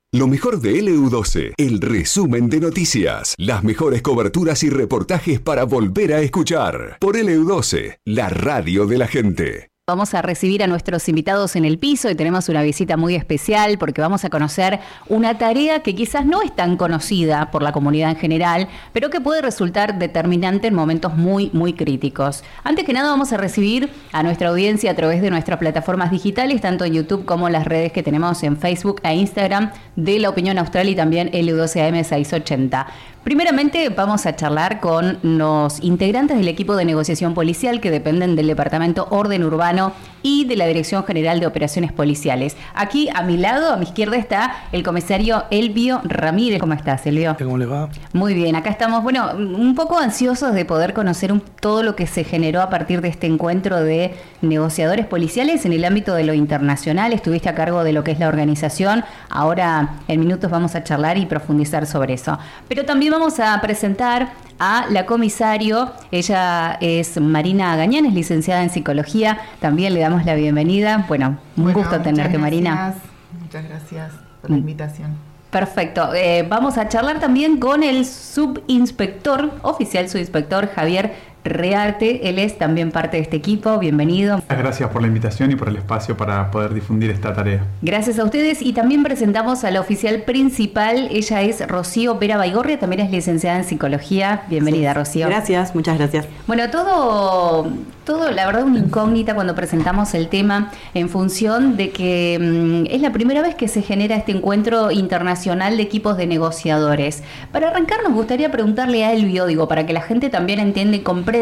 Lo mejor de LU12, el resumen de noticias, las mejores coberturas y reportajes para volver a escuchar. Por LU12, la radio de la gente. Vamos a recibir a nuestros invitados en el piso y tenemos una visita muy especial porque vamos a conocer una tarea que quizás no es tan conocida por la comunidad en general, pero que puede resultar determinante en momentos muy, muy críticos. Antes que nada vamos a recibir a nuestra audiencia a través de nuestras plataformas digitales, tanto en YouTube como en las redes que tenemos en Facebook e Instagram de La Opinión Austral y también LU12AM 680. Primeramente vamos a charlar con los integrantes del equipo de negociación policial que dependen del Departamento Orden Urbano y de la Dirección General de Operaciones Policiales. Aquí a mi lado, a mi izquierda, está el comisario Elvio Ramírez. ¿Cómo estás, Elvio? ¿Cómo les va? Muy bien, acá estamos, bueno, un poco ansiosos de poder conocer todo lo que se generó a partir de este encuentro de negociadores policiales en el ámbito de lo internacional. Estuviste a cargo de lo que es la organización. Ahora, en minutos vamos a charlar y profundizar sobre eso. Pero también vamos a presentar a la comisario. Ella es Marina Gañán, es licenciada en psicología. También le damos la bienvenida. Bueno, un gusto tenerte, Marina. Muchas gracias por la invitación. Perfecto. Vamos a charlar también con el subinspector, oficial subinspector Javier Rearte. Él es también parte de este equipo. Bienvenido. Muchas gracias por la invitación y por el espacio para poder difundir esta tarea. Gracias a ustedes. Y también presentamos a la oficial principal. Ella es Rocío Vera Baigorria, también es licenciada en psicología. Bienvenida, sí. Rocío. Gracias, muchas gracias. Bueno, todo, la verdad, una incógnita cuando presentamos el tema en función de que es la primera vez que se genera este encuentro internacional de equipos de negociadores. Para arrancar, nos gustaría preguntarle a Elvio, para que la gente también entienda y comprenda,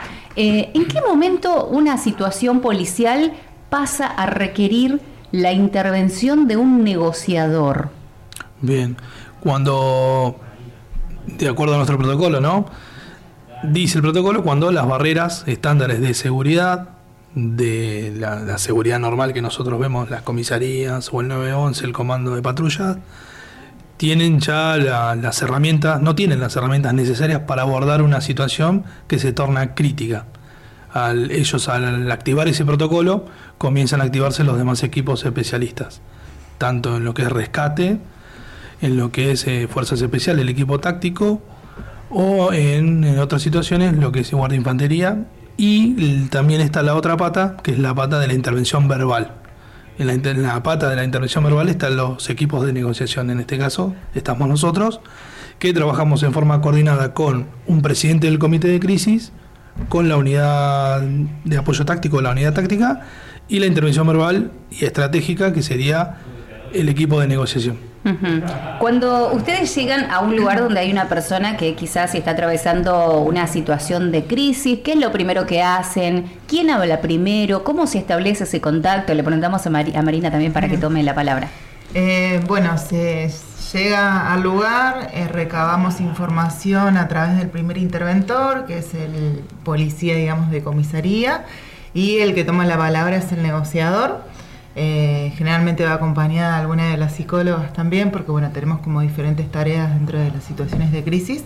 ¿en qué momento una situación policial pasa a requerir la intervención de un negociador? Bien, cuando, de acuerdo a nuestro protocolo, ¿no? Dice el protocolo cuando las barreras estándares de seguridad, de la seguridad normal que nosotros vemos, las comisarías o el 911, el comando de patrulla, tienen ya las herramientas, no tienen las herramientas necesarias para abordar una situación que se torna crítica. Ellos al activar ese protocolo comienzan a activarse los demás equipos especialistas, tanto en lo que es rescate, en lo que es fuerzas especiales, el equipo táctico, o en otras situaciones lo que es guardia infantería, y también está la otra pata, que es la pata de la intervención verbal. En la pata de la intervención verbal están los equipos de negociación. En este caso estamos nosotros, que trabajamos en forma coordinada con un presidente del comité de crisis, con la unidad de apoyo táctico, la unidad táctica, y la intervención verbal y estratégica, que sería el equipo de negociación. Uh-huh. Cuando ustedes llegan a un lugar donde hay una persona que quizás está atravesando una situación de crisis, ¿qué es lo primero que hacen? ¿Quién habla primero? ¿Cómo se establece ese contacto? Le preguntamos a Marina también para que tome la palabra. Bueno, se llega al lugar, recabamos información a través del primer interventor, que es el policía, de comisaría, y el que toma la palabra es el negociador. Generalmente va acompañada de alguna de las psicólogas también, porque tenemos como diferentes tareas dentro de las situaciones de crisis,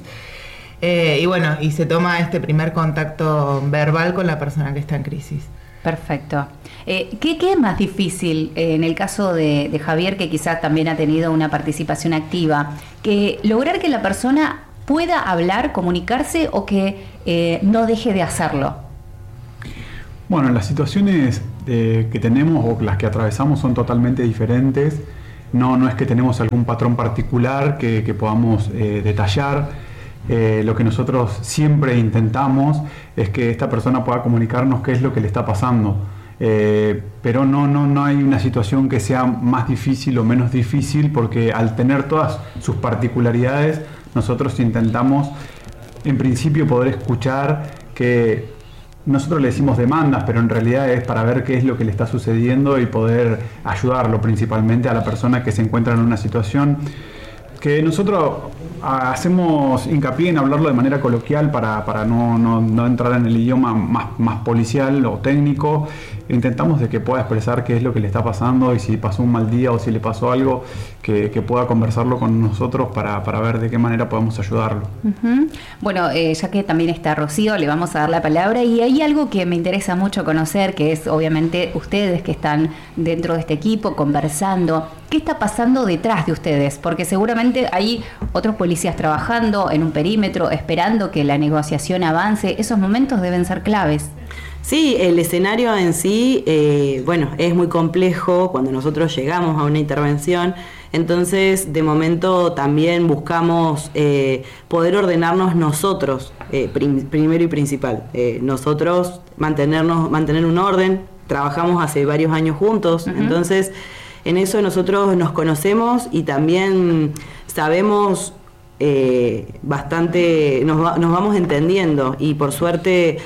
y se toma este primer contacto verbal con la persona que está en crisis. Perfecto. ¿Qué es más difícil en el caso de Javier, que quizás también ha tenido una participación activa, que lograr que la persona pueda hablar, comunicarse, o que no deje de hacerlo? Bueno, las situaciones que tenemos o las que atravesamos son totalmente diferentes. No es que tenemos algún patrón particular que podamos detallar. Lo que nosotros siempre intentamos es que esta persona pueda comunicarnos qué es lo que le está pasando. Pero no hay una situación que sea más difícil o menos difícil, porque al tener todas sus particularidades, nosotros intentamos en principio poder escuchar, que nosotros le decimos demandas, pero en realidad es para ver qué es lo que le está sucediendo y poder ayudarlo principalmente a la persona que se encuentra en una situación que nosotros hacemos hincapié en hablarlo de manera coloquial para no entrar en el idioma más policial o técnico, intentamos de que pueda expresar qué es lo que le está pasando y si pasó un mal día o si le pasó algo, que pueda conversarlo con nosotros para ver de qué manera podemos ayudarlo. Uh-huh. Bueno, ya que también está Rocío, le vamos a dar la palabra, y hay algo que me interesa mucho conocer, que es obviamente ustedes que están dentro de este equipo conversando. ¿Qué está pasando detrás de ustedes? Porque seguramente hay otros policías trabajando en un perímetro, esperando que la negociación avance. Esos momentos deben ser claves. Sí, el escenario en sí, es muy complejo cuando nosotros llegamos a una intervención. Entonces, de momento también buscamos poder ordenarnos nosotros, primero y principal. Nosotros mantener un orden. Trabajamos hace varios años juntos, entonces en eso nosotros nos conocemos y también sabemos bastante, nos vamos entendiendo, y por suerte,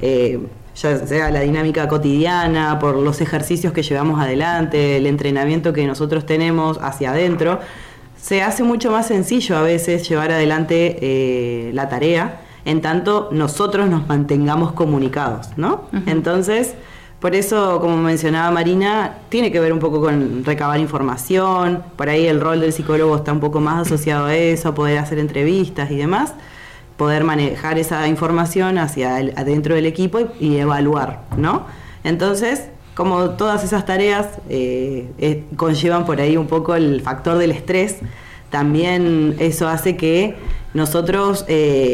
ya sea la dinámica cotidiana, por los ejercicios que llevamos adelante, el entrenamiento que nosotros tenemos hacia adentro, se hace mucho más sencillo a veces llevar adelante la tarea, en tanto nosotros nos mantengamos comunicados, ¿no? Entonces, por eso, como mencionaba Marina, tiene que ver un poco con recabar información. Por ahí el rol del psicólogo está un poco más asociado a eso, a poder hacer entrevistas y demás, poder manejar esa información hacia adentro del equipo y evaluar, ¿no? Entonces, como todas esas tareas conllevan por ahí un poco el factor del estrés, también eso hace que nosotros,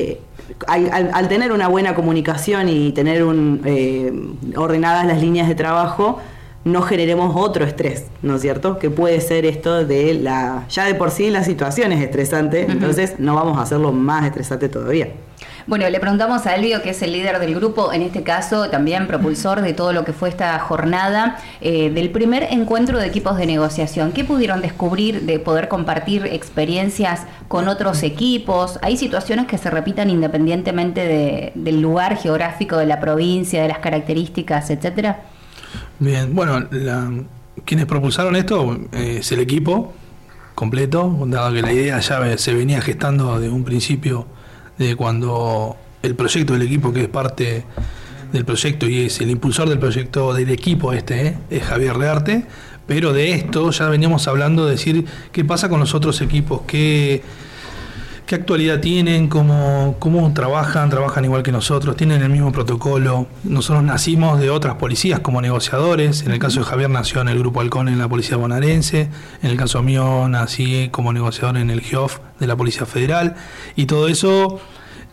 al tener una buena comunicación y tener ordenadas las líneas de trabajo, no generemos otro estrés, ¿no es cierto? Que puede ser esto de ya de por sí la situación es estresante, entonces no vamos a hacerlo más estresante todavía. Bueno, le preguntamos a Elvio, que es el líder del grupo, en este caso también propulsor de todo lo que fue esta jornada, del primer encuentro de equipos de negociación. ¿Qué pudieron descubrir de poder compartir experiencias con otros equipos? ¿Hay situaciones que se repitan independientemente del lugar geográfico, de la provincia, de las características, etcétera? Bien, bueno, quienes propulsaron esto es el equipo completo, dado que la idea ya se venía gestando desde un principio, de cuando el proyecto del equipo, que es parte del proyecto y es el impulsor del proyecto del equipo es Javier Rearte, pero de esto ya veníamos hablando, de decir qué pasa con los otros equipos, qué actualidad tienen, cómo trabajan igual que nosotros, tienen el mismo protocolo. Nosotros nacimos de otras policías como negociadores. En el caso de Javier nació en el Grupo Halcón en la Policía Bonaerense, en el caso mío nací como negociador en el GEOF de la Policía Federal, y todo eso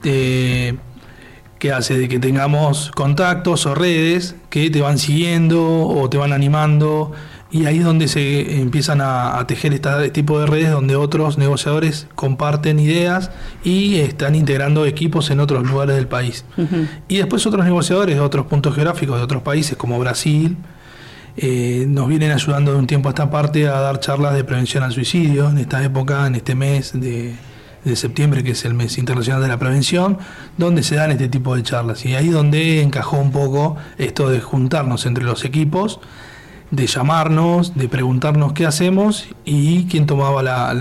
que hace de que tengamos contactos o redes que te van siguiendo o te van animando. Y ahí es donde se empiezan a tejer este tipo de redes, donde otros negociadores comparten ideas y están integrando equipos en otros lugares del país. Y después otros negociadores de otros puntos geográficos, de otros países como Brasil, nos vienen ayudando de un tiempo a esta parte a dar charlas de prevención al suicidio en esta época, en este mes de septiembre, que es el mes internacional de la prevención, donde se dan este tipo de charlas. Y ahí es donde encajó un poco esto de juntarnos entre los equipos, de llamarnos, de preguntarnos qué hacemos y quién tomaba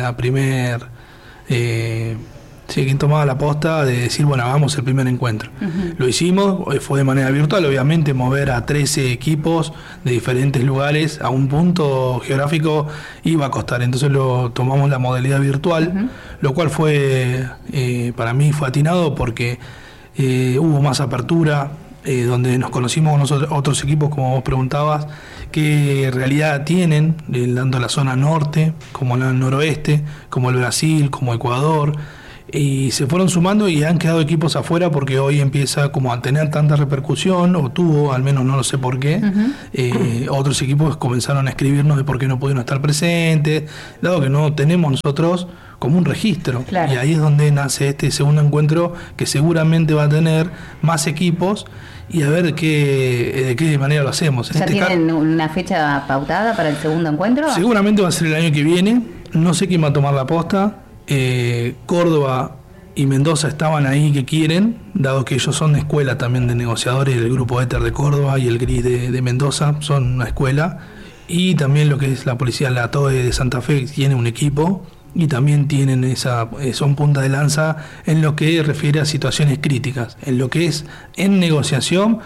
quién tomaba la posta de decir, bueno, hagamos el primer encuentro. Lo hicimos, fue de manera virtual, obviamente mover a 13 equipos de diferentes lugares a un punto geográfico iba a costar, entonces tomamos la modalidad virtual, lo cual fue, para mí fue atinado porque hubo más apertura, donde nos conocimos con nosotros, otros equipos, como vos preguntabas, qué realidad tienen, tanto la zona norte como la noroeste, como el Brasil, como Ecuador, y se fueron sumando y han quedado equipos afuera porque hoy empieza como a tener tanta repercusión, o tuvo, al menos no lo sé por qué. Otros equipos comenzaron a escribirnos de por qué no pudieron estar presentes, dado que no tenemos nosotros como un registro. Claro. Y ahí es donde nace este segundo encuentro, que seguramente va a tener más equipos, y a ver de qué manera lo hacemos. ¿Ya tienen una fecha pautada para el segundo encuentro? Seguramente va a ser el año que viene, no sé quién va a tomar la posta. Córdoba y Mendoza estaban ahí que quieren, dado que ellos son escuela también de negociadores, el grupo Éter de Córdoba y el GRIS de Mendoza son una escuela, y también lo que es la policía, la TOE de Santa Fe, tiene un equipo y también tienen son punta de lanza en lo que refiere a situaciones críticas, en lo que es en negociación.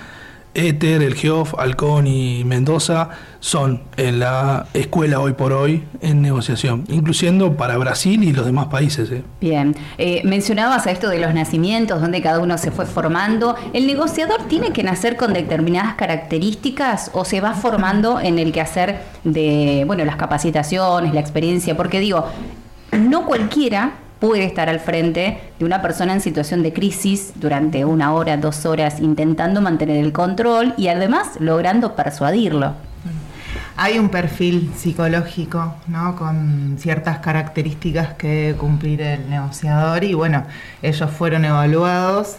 Éter, El Geoff, Halcón y Mendoza son en la escuela hoy por hoy en negociación, incluyendo para Brasil y los demás países. Bien, mencionabas a esto de los nacimientos, donde cada uno se fue formando. ¿El negociador tiene que nacer con determinadas características o se va formando en el quehacer de, bueno, las capacitaciones, la experiencia? Porque digo, no cualquiera puede estar al frente de una persona en situación de crisis durante 1 hora, 2 horas, intentando mantener el control y además logrando persuadirlo. Hay un perfil psicológico, ¿no?, con ciertas características que debe cumplir el negociador y bueno, ellos fueron evaluados,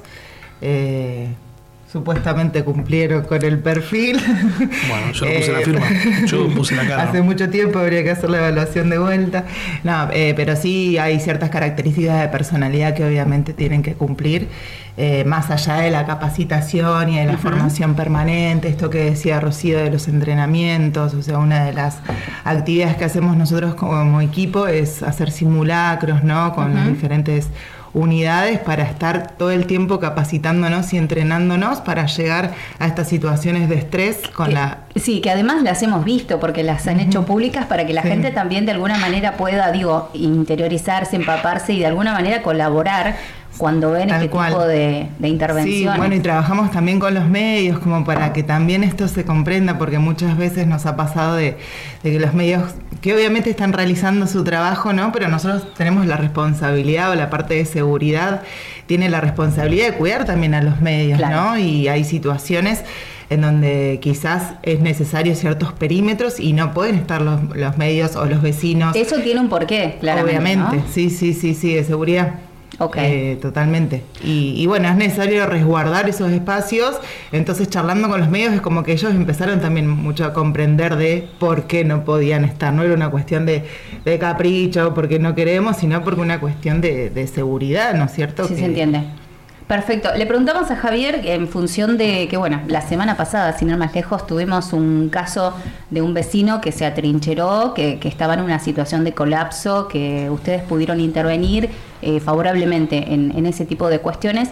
supuestamente cumplieron con el perfil. Bueno, yo no puse la firma, yo puse la cara. Hace mucho tiempo habría que hacer la evaluación de vuelta. No, pero sí hay ciertas características de personalidad que obviamente tienen que cumplir, más allá de la capacitación y de la formación permanente, esto que decía Rocío de los entrenamientos. O sea, una de las actividades que hacemos nosotros como equipo es hacer simulacros, ¿no?, con las diferentes unidades para estar todo el tiempo capacitándonos y entrenándonos para llegar a estas situaciones de estrés con Sí, que además las hemos visto porque las han hecho públicas para que la gente también de alguna manera pueda, interiorizarse, empaparse y de alguna manera colaborar cuando ven este tipo de intervenciones. Sí, bueno, y trabajamos también con los medios como para que también esto se comprenda, porque muchas veces nos ha pasado de que los medios, que obviamente están realizando su trabajo, ¿no?, pero nosotros tenemos la responsabilidad, o la parte de seguridad tiene la responsabilidad de cuidar también a los medios, ¿no? Y hay situaciones en donde quizás es necesario ciertos perímetros y no pueden estar los medios o los vecinos. Eso tiene un porqué, claramente, obviamente, ¿no? Sí, de seguridad. Okay. Totalmente. Y bueno, es necesario resguardar esos espacios. Entonces, charlando con los medios, es como que ellos empezaron también mucho a comprender de por qué no podían estar. No era una cuestión de capricho, porque no queremos, sino porque una cuestión de seguridad, ¿no es cierto? Sí, se entiende. Perfecto. Le preguntamos a Javier en función de que, bueno, la semana pasada, sin ir más lejos, tuvimos un caso de un vecino que se atrincheró, que estaba en una situación de colapso, que ustedes pudieron intervenir favorablemente en ese tipo de cuestiones.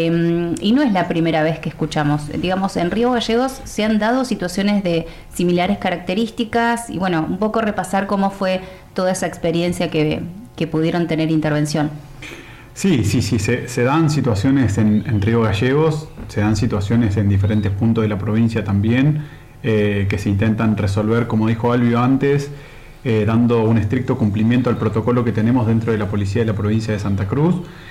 Y no es la primera vez que escuchamos. Digamos, en Río Gallegos se han dado situaciones de similares características y, bueno, un poco repasar cómo fue toda esa experiencia que pudieron tener intervención. Sí, se dan situaciones en Río Gallegos, se dan situaciones en diferentes puntos de la provincia también, que se intentan resolver, como dijo Albio antes, dando un estricto cumplimiento al protocolo que tenemos dentro de la Policía de la provincia de Santa Cruz,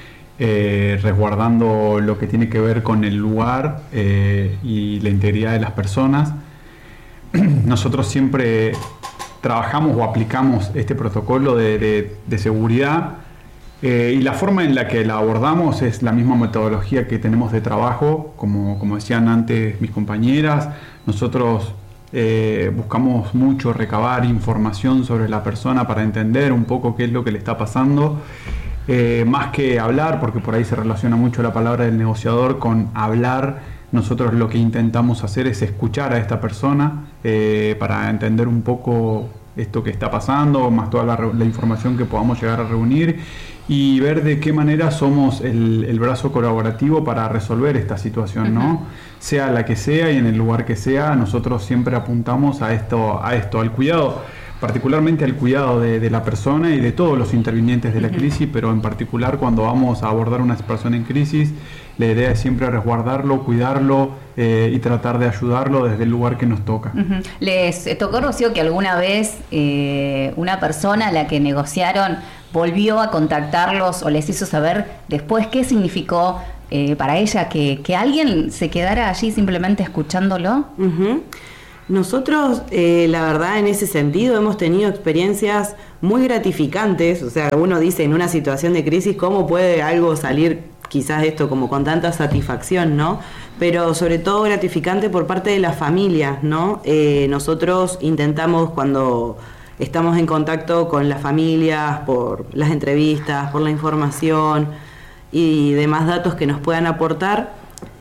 resguardando lo que tiene que ver con el lugar y la integridad de las personas. Nosotros siempre trabajamos o aplicamos este protocolo de seguridad. Y la forma en la que la abordamos es la misma metodología que tenemos de trabajo, como decían antes mis compañeras. Nosotros buscamos mucho recabar información sobre la persona para entender un poco qué es lo que le está pasando, más que hablar, porque por ahí se relaciona mucho la palabra del negociador con hablar. Nosotros lo que intentamos hacer es escuchar a esta persona para entender un poco esto que está pasando, más toda la información que podamos llegar a reunir y ver de qué manera somos el brazo colaborativo para resolver esta situación, ¿no? Sea la que sea y en el lugar que sea, nosotros siempre apuntamos a esto, al cuidado, particularmente al cuidado de la persona y de todos los intervinientes de la crisis, pero en particular cuando vamos a abordar a una persona en crisis, la idea es siempre resguardarlo, cuidarlo y tratar de ayudarlo desde el lugar que nos toca. ¿Les tocó, Rocío, que alguna vez una persona a la que negociaron volvió a contactarlos o les hizo saber después qué significó para ella que alguien se quedara allí simplemente escuchándolo? Nosotros, la verdad, en ese sentido hemos tenido experiencias muy gratificantes. O sea, uno dice en una situación de crisis, ¿cómo puede algo salir quizás esto como con tanta satisfacción, ¿no? Pero sobre todo gratificante por parte de las familias, ¿no? Nosotros intentamos, cuando estamos en contacto con las familias, por las entrevistas, por la información y demás datos que nos puedan aportar,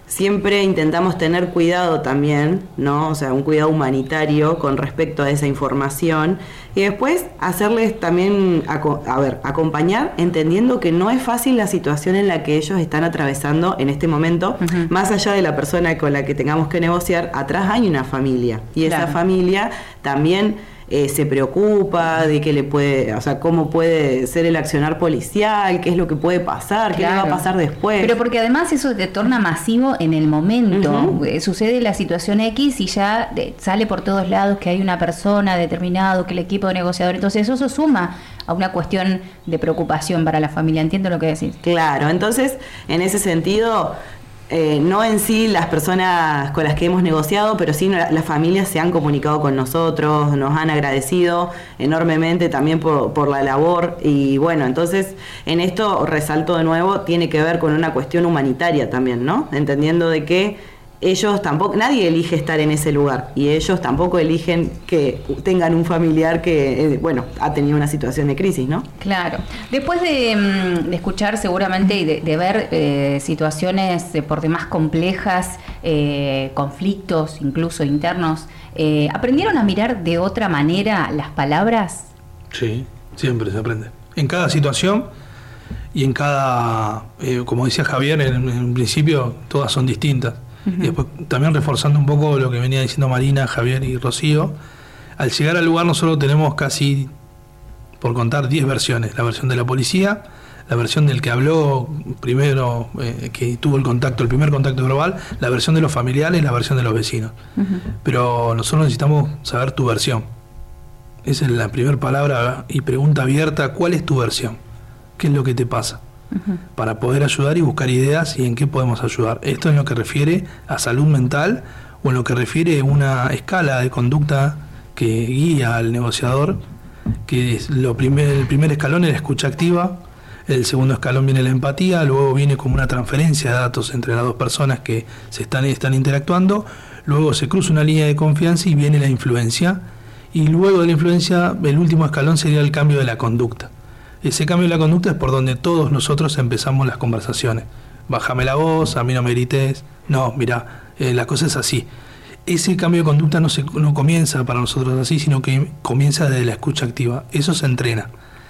siempre intentamos tener cuidado también, ¿no? O sea, un cuidado humanitario con respecto a esa información y después hacerles también, acompañar entendiendo que no es fácil la situación en la que ellos están atravesando en este momento. Más allá de la persona con la que tengamos que negociar, atrás hay una familia y esa familia también se preocupa de qué le puede, o sea, cómo puede ser el accionar policial, qué es lo que puede pasar, qué le va a pasar después. Pero porque además eso se torna masivo en el momento. Sucede la situación X y ya sale por todos lados que hay una persona determinada, que el equipo de negociador, entonces eso suma a una cuestión de preocupación para la familia. Entiendo lo que decís. Claro, entonces en ese sentido, no en sí las personas con las que hemos negociado, pero sí las familias se han comunicado con nosotros, nos han agradecido enormemente también por la labor y bueno, entonces en esto resalto de nuevo, tiene que ver con una cuestión humanitaria también, ¿no? Entendiendo de que ellos tampoco, nadie elige estar en ese lugar y ellos tampoco eligen que tengan un familiar que, ha tenido una situación de crisis, ¿no? Claro. Después de escuchar seguramente y de ver situaciones por demás complejas, conflictos incluso internos, ¿aprendieron a mirar de otra manera las palabras? Sí, siempre se aprende. En cada situación y en cada, como decía Javier en principio, todas son distintas. Y después también reforzando un poco lo que venía diciendo Marina, Javier y Rocío, al llegar al lugar nosotros tenemos casi, por contar, 10 versiones. La versión de la policía, la versión del que habló primero, que tuvo el primer contacto global, la versión de los familiares, la versión de los vecinos. Pero nosotros necesitamos saber tu versión. Esa es la primera palabra y pregunta abierta, ¿cuál es tu versión? ¿Qué es lo que te pasa? Para poder ayudar y buscar ideas y en qué podemos ayudar. Esto en lo que refiere a salud mental o en lo que refiere a una escala de conducta que guía al negociador, que es el primer escalón es la escucha activa, el segundo escalón viene la empatía, luego viene como una transferencia de datos entre las dos personas que están interactuando, luego se cruza una línea de confianza y viene la influencia, y luego de la influencia el último escalón sería el cambio de la conducta. Ese cambio de la conducta es por donde todos nosotros empezamos las conversaciones. Bájame la voz, a mí no me grites. No, mira, la cosa es así. Ese cambio de conducta no comienza para nosotros así, sino que comienza desde la escucha activa. Eso se entrena.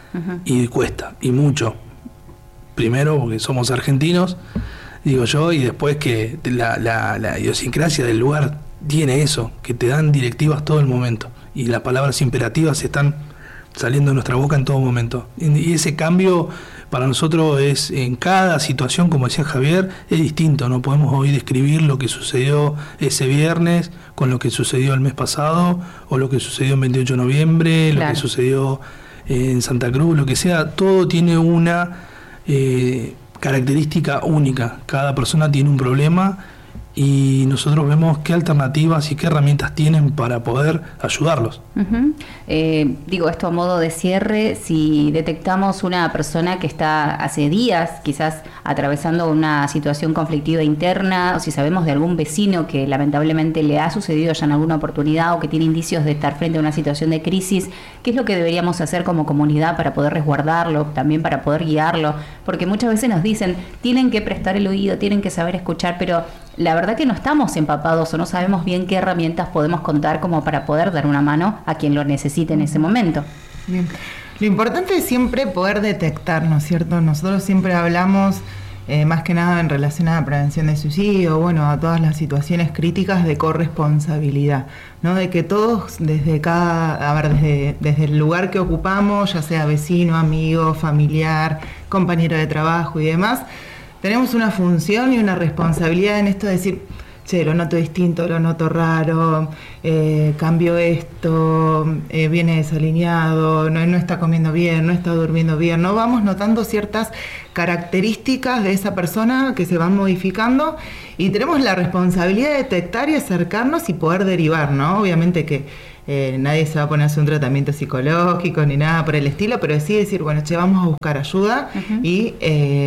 Y cuesta, y mucho. Primero porque somos argentinos, digo yo, y después que la idiosincrasia del lugar tiene eso, que te dan directivas todo el momento. Y las palabras imperativas están saliendo de nuestra boca en todo momento. Y ese cambio para nosotros es, en cada situación, como decía Javier, es distinto. No podemos hoy describir lo que sucedió ese viernes con lo que sucedió el mes pasado, o lo que sucedió el 28 de noviembre, claro, lo que sucedió en Santa Cruz, lo que sea. Todo tiene una característica única. Cada persona tiene un problema y nosotros vemos qué alternativas y qué herramientas tienen para poder ayudarlos. Digo esto a modo de cierre, si detectamos una persona que está hace días quizás atravesando una situación conflictiva interna, o si sabemos de algún vecino que lamentablemente le ha sucedido ya en alguna oportunidad o que tiene indicios de estar frente a una situación de crisis, ¿qué es lo que deberíamos hacer como comunidad para poder resguardarlo, también para poder guiarlo? Porque muchas veces nos dicen, tienen que prestar el oído, tienen que saber escuchar, pero la verdad que no estamos empapados o no sabemos bien qué herramientas podemos contar como para poder dar una mano a quien lo necesite en ese momento. Bien. Lo importante es siempre poder detectar, ¿no es cierto? Nosotros siempre hablamos, más que nada en relación a la prevención de suicidio, a todas las situaciones críticas de corresponsabilidad, ¿no? De que todos desde el lugar que ocupamos, ya sea vecino, amigo, familiar, compañero de trabajo y demás, tenemos una función y una responsabilidad en esto de decir, che, lo noto distinto, lo noto raro, cambio esto, viene desalineado, no está comiendo bien, no está durmiendo bien, ¿no? Vamos notando ciertas características de esa persona que se van modificando y tenemos la responsabilidad de detectar y acercarnos y poder derivar, ¿no? Obviamente que nadie se va a poner a hacer un tratamiento psicológico ni nada por el estilo, pero sí decir, che, vamos a buscar ayuda y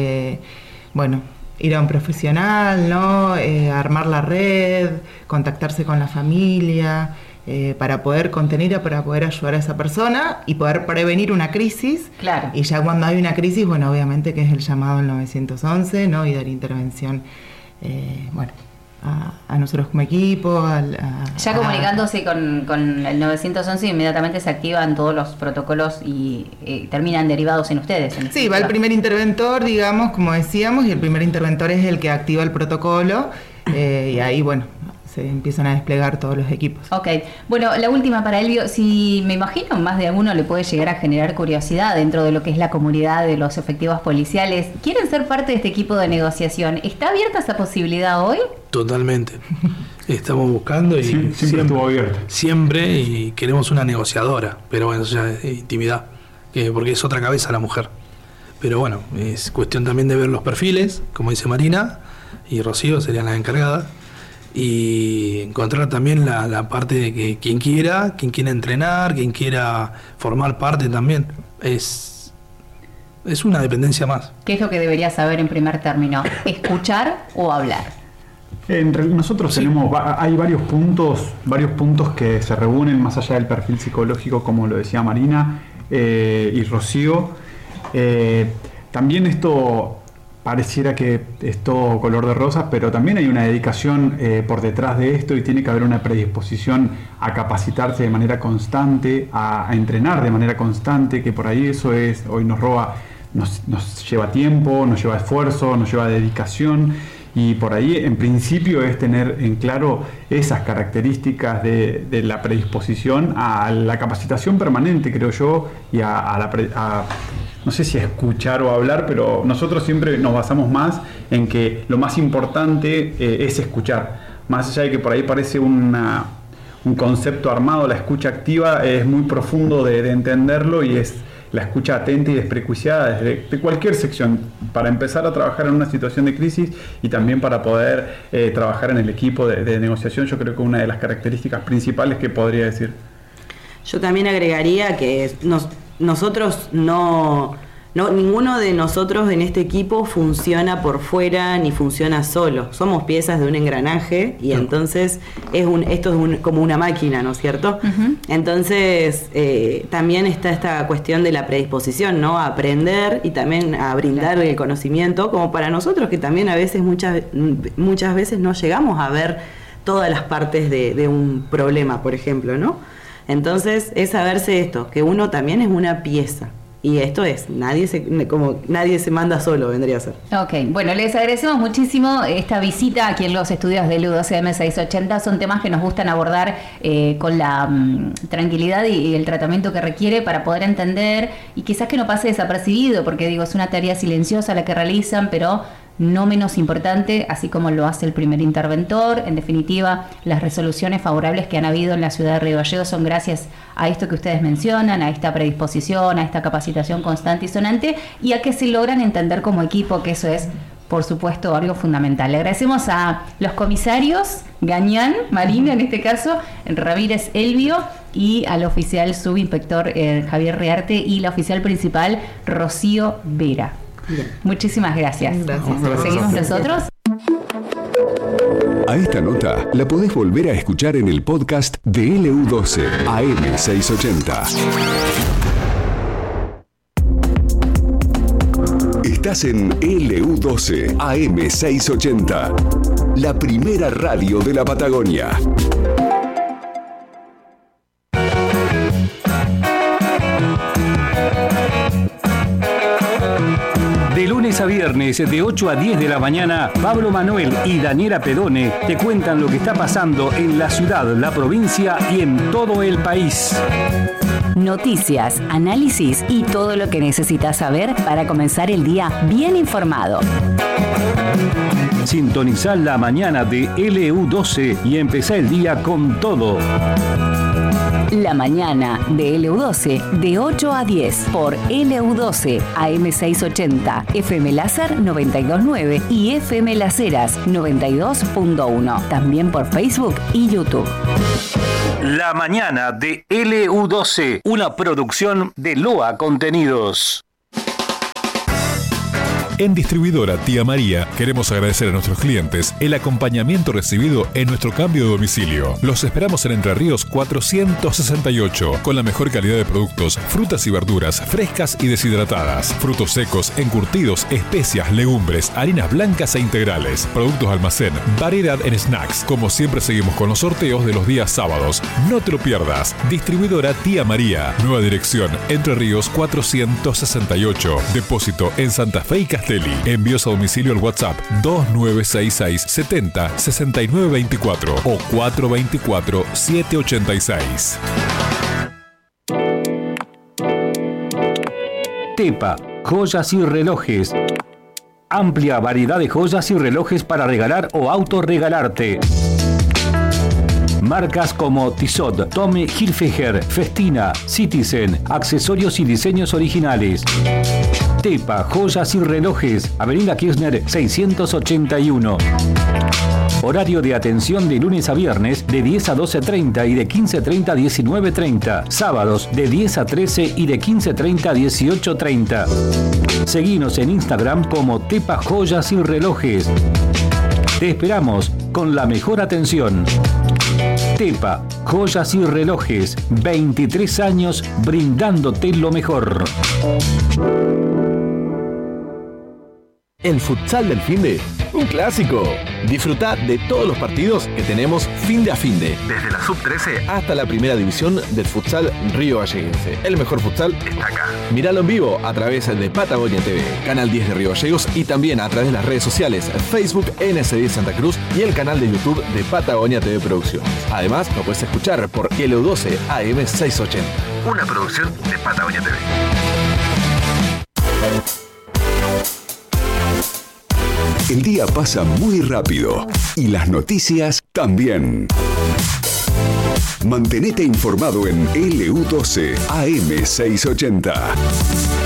ir a un profesional, ¿no? Armar la red, contactarse con la familia, para poder contener, para poder ayudar a esa persona y poder prevenir una crisis. Claro. Y ya cuando hay una crisis, obviamente que es el llamado al 911, ¿no? Y dar intervención a nosotros como equipo. Ya comunicándose con el 911, inmediatamente se activan todos los protocolos y terminan derivados en ustedes. Sí, va el primer interventor, digamos, como decíamos, y el primer interventor es el que activa el protocolo, y ahí, se empiezan a desplegar todos los equipos. Ok, bueno, la última para Elvio, si me imagino más de alguno le puede llegar a generar curiosidad dentro de lo que es la comunidad de los efectivos policiales. ¿Quieren ser parte de este equipo de negociación? ¿Está abierta esa posibilidad hoy? Totalmente. Estamos buscando y siempre estuvo abierto. Siempre, y queremos una negociadora, pero bueno, eso ya es intimidad, porque es otra cabeza la mujer. Pero bueno, es cuestión también de ver los perfiles, como dice Marina, y Rocío serían las encargadas. Y encontrar también la parte de que quien quiera entrenar, quien quiera formar parte también, es una dependencia más. ¿Qué es lo que debería saber en primer término? ¿Escuchar o hablar? Nosotros hay varios puntos que se reúnen más allá del perfil psicológico, como lo decía Marina y Rocío. También esto pareciera que es todo color de rosas, pero también hay una dedicación por detrás de esto, y tiene que haber una predisposición a capacitarse de manera constante, a entrenar de manera constante, que por ahí eso hoy nos lleva tiempo, nos lleva esfuerzo, nos lleva dedicación, y por ahí en principio es tener en claro esas características de la predisposición a la capacitación permanente, creo yo, y no sé si escuchar o hablar, pero nosotros siempre nos basamos más en que lo más importante es escuchar. Más allá de que por ahí parece un concepto armado, la escucha activa es muy profundo de entenderlo, y es la escucha atenta y desprejuiciada de cualquier sección, para empezar a trabajar en una situación de crisis y también para poder trabajar en el equipo de negociación. Yo creo que una de las características principales que podría decir. Yo también agregaría que nosotros ninguno de nosotros en este equipo funciona por fuera ni funciona solo. Somos piezas de un engranaje, y entonces esto es como una máquina, ¿no es cierto? Uh-huh. Entonces también está esta cuestión de la predisposición, ¿no? A aprender y también a brindar el conocimiento, como para nosotros, que también a veces, muchas veces no llegamos a ver todas las partes de un problema, por ejemplo, ¿no? Entonces es saberse esto, que uno también es una pieza. Y esto es, nadie se manda solo, vendría a ser. Ok, bueno, les agradecemos muchísimo esta visita aquí en los estudios del U12 M680. Son temas que nos gustan abordar con la tranquilidad y el tratamiento que requiere para poder entender, y quizás que no pase desapercibido, porque digo, es una tarea silenciosa la que realizan, pero no menos importante, así como lo hace el primer interventor. En definitiva, las resoluciones favorables que han habido en la ciudad de Río Gallegos son gracias a esto que ustedes mencionan, a esta predisposición, a esta capacitación constante y sonante, y a que se logran entender como equipo, que eso es, por supuesto, algo fundamental. Le agradecemos a los comisarios Gañán, Marina en este caso, Ramírez Elvio, y al oficial subinspector Javier Rearte, y la oficial principal Rocío Vera. Bien. Muchísimas gracias. ¿Seguimos nosotros? A esta nota la podés volver a escuchar en el podcast de LU12 AM680. Estás en LU12 AM680, la primera radio de la Patagonia. De lunes a viernes, de 8 a 10 de la mañana, Pablo Manuel y Daniela Pedone te cuentan lo que está pasando en la ciudad, la provincia y en todo el país. Noticias, análisis y todo lo que necesitas saber para comenzar el día bien informado. Sintonizá la mañana de LU12 y empezá el día con todo. La mañana de LU12 de 8 a 10 por LU12 AM680, FM Láser 92.9 y FM Las Heras 92.1. También por Facebook y YouTube. La mañana de LU12, una producción de Loa Contenidos. En Distribuidora Tía María queremos agradecer a nuestros clientes el acompañamiento recibido en nuestro cambio de domicilio. Los esperamos en Entre Ríos 468 con la mejor calidad de productos, frutas y verduras frescas y deshidratadas, frutos secos, encurtidos, especias, legumbres, harinas blancas e integrales, productos de almacén, variedad en snacks. Como siempre seguimos con los sorteos de los días sábados. No te lo pierdas. Distribuidora Tía María. Nueva dirección Entre Ríos 468. Depósito en Santa Fe y Castelli. Envíos a domicilio al WhatsApp 2966 70 69 24 o 424 786. Tepa, joyas y relojes. Amplia variedad de joyas y relojes para regalar o autorregalarte. Marcas como Tissot, Tommy Hilfiger, Festina, Citizen, accesorios y diseños originales. Tepa, joyas y relojes, Avenida Kirchner 681. Horario de atención de lunes a viernes de 10 a 12:30 y de 15:30 a 19:30. Sábados de 10 a 13 y de 15:30 a 18:30. Seguinos en Instagram como Tepa Joyas y Relojes. Te esperamos con la mejor atención. Tepa, joyas y relojes, 23 años brindándote lo mejor. El futsal del finde, un clásico. Disfrutá de todos los partidos que tenemos finde a finde. Desde la sub-13 hasta la primera división del futsal Río Galleguense. El mejor futsal está acá. Míralo en vivo a través de Patagonia TV, Canal 10 de Río Gallegos y también a través de las redes sociales Facebook NS10 Santa Cruz y el canal de YouTube de Patagonia TV Producciones. Además, lo puedes escuchar por LU12 AM 680. Una producción de Patagonia TV. El día pasa muy rápido y las noticias también. Mantenete informado en LU12 AM 680.